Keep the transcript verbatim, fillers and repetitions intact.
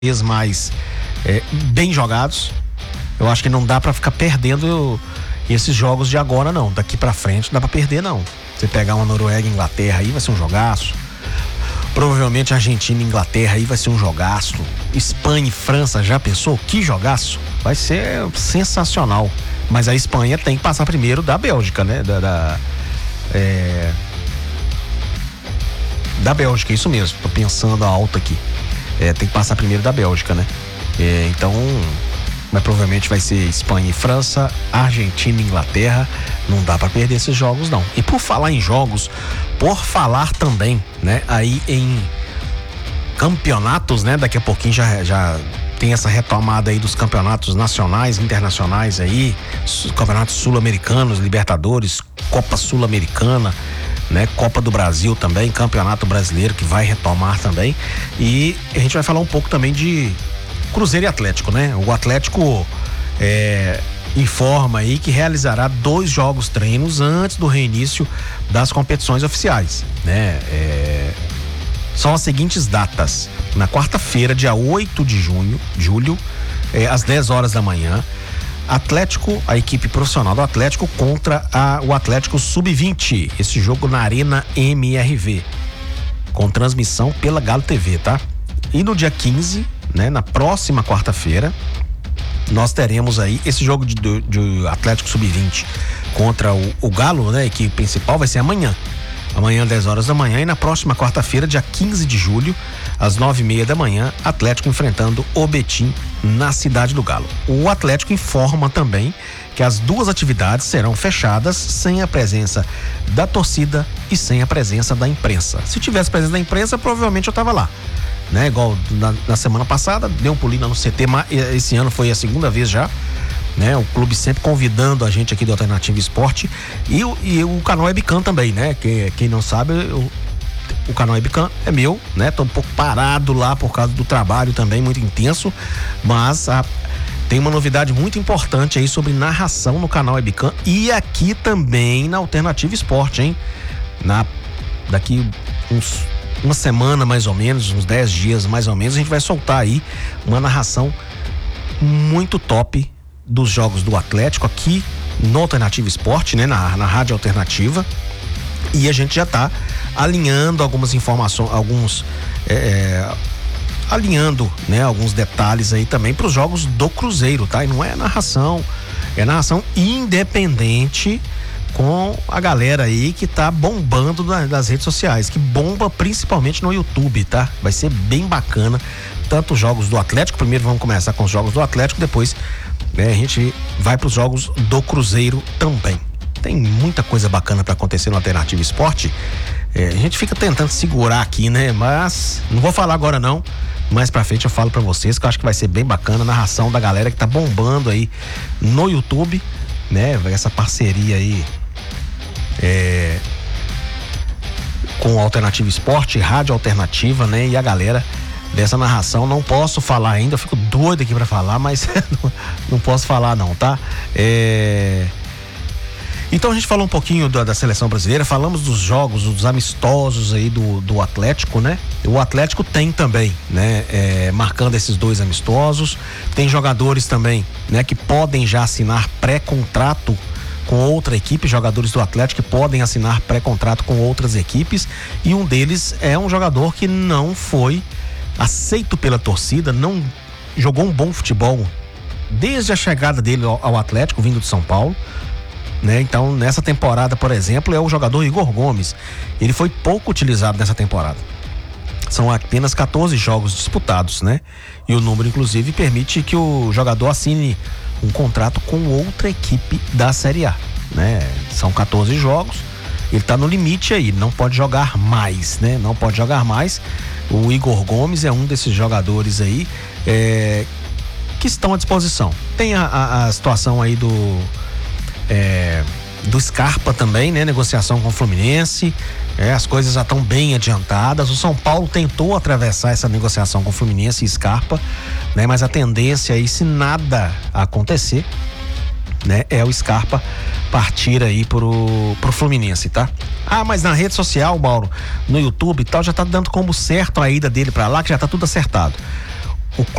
vez mais é, bem jogados. Eu acho que não dá pra ficar perdendo esses jogos de agora, não. Daqui pra frente não dá pra perder, não. Você pegar uma Noruega e Inglaterra aí, vai ser um jogaço. Provavelmente Argentina e Inglaterra aí vai ser um jogaço. Espanha e França, já pensou? Que jogaço? Vai ser sensacional. Mas a Espanha tem que passar primeiro da Bélgica, né? Da, da, é... da Bélgica, isso mesmo. Tô pensando alto aqui. É, tem que passar primeiro da Bélgica, né? É, então, mas provavelmente vai ser Espanha e França, Argentina e Inglaterra. Não dá pra perder esses jogos, não. E por falar em jogos, por falar também, né? Aí em campeonatos, né? Daqui a pouquinho já, já tem essa retomada aí dos campeonatos nacionais, internacionais aí, campeonatos sul-americanos, Libertadores, Copa Sul-Americana, né? Copa do Brasil também, Campeonato Brasileiro que vai retomar também. E a gente vai falar um pouco também de Cruzeiro e Atlético, né? O Atlético é, informa aí que realizará dois jogos treinos antes do reinício das competições oficiais, né? É, são as seguintes datas: na quarta-feira, dia oito de junho, julho, é, às dez horas da manhã, Atlético, a equipe profissional do Atlético contra a, o Atlético sub vinte. Esse jogo na Arena M R V, com transmissão pela Galo T V, tá? E no dia quinze, né, na próxima quarta-feira, nós teremos aí esse jogo de, de, de Atlético sub vinte contra o, o Galo, né? A equipe principal vai ser amanhã. Amanhã, dez horas da manhã, e na próxima quarta-feira, dia quinze de julho, às nove e meia da manhã, Atlético enfrentando o Betim na Cidade do Galo. O Atlético informa também que as duas atividades serão fechadas sem a presença da torcida e sem a presença da imprensa. Se tivesse presença da imprensa, provavelmente eu tava lá, né? Igual na, na semana passada, deu um pulinho no C T, mas esse ano foi a segunda vez já, né? O clube sempre convidando a gente aqui do Alternativa Esporte e, o, e o canal Webcam também, né? Que, quem não sabe, o, o canal Webcam é meu, né? Tô um pouco parado lá por causa do trabalho também, muito intenso, mas a, tem uma novidade muito importante aí sobre narração no canal Webcam e aqui também na Alternativa Esporte, hein? Na, daqui uns, uma semana mais ou menos, uns dez dias mais ou menos, a gente vai soltar aí uma narração muito top dos jogos do Atlético aqui no Alternativa Esporte, né? Na, na Rádio Alternativa. E a gente já tá alinhando algumas informações, alguns é, alinhando, né? Alguns detalhes aí também para os jogos do Cruzeiro, tá? E não é narração, é narração independente com a galera aí que tá bombando na, nas redes sociais, que bomba principalmente no YouTube, tá? Vai ser bem bacana, tanto os jogos do Atlético, primeiro vamos começar com os jogos do Atlético, depois, né, a gente vai para os jogos do Cruzeiro também. Tem muita coisa bacana para acontecer no Alternativa Esporte. É, a gente fica tentando segurar aqui, né? Mas não vou falar agora não. Mais pra frente eu falo pra vocês que eu acho que vai ser bem bacana a narração da galera que tá bombando aí no YouTube, né? Essa parceria aí é, com o Alternativa Esporte, Rádio Alternativa, né? E a galera dessa narração, não posso falar ainda, eu fico doido aqui pra falar, mas não, não posso falar não, tá? É... Então a gente falou um pouquinho da, da seleção brasileira, falamos dos jogos, dos amistosos aí do, do Atlético, né? O Atlético tem também, né? É, marcando esses dois amistosos, tem jogadores também, né? Que podem já assinar pré-contrato com outra equipe, jogadores do Atlético que podem assinar pré-contrato com outras equipes, e um deles é um jogador que não foi aceito pela torcida, não jogou um bom futebol desde a chegada dele ao, ao Atlético, vindo de São Paulo, né? Então, nessa temporada, por exemplo, é o jogador Igor Gomes. Ele foi pouco utilizado nessa temporada. São apenas quatorze jogos disputados, né? E o número, inclusive, permite que o jogador assine um contrato com outra equipe da Série A, né? São quatorze jogos, ele tá no limite aí, não pode jogar mais, né? Não pode jogar mais. O Igor Gomes é um desses jogadores aí é, que estão à disposição. Tem a, a, a situação aí do é, do Scarpa também, né? Negociação com o Fluminense, é, as coisas já estão bem adiantadas. O São Paulo tentou atravessar essa negociação com o Fluminense e Scarpa, né? Mas a tendência aí, se nada acontecer, né, é o Scarpa partir aí pro, pro Fluminense, tá? Ah, mas na rede social, Mauro, no YouTube e tal, já tá dando como certo a ida dele pra lá, que já tá tudo acertado.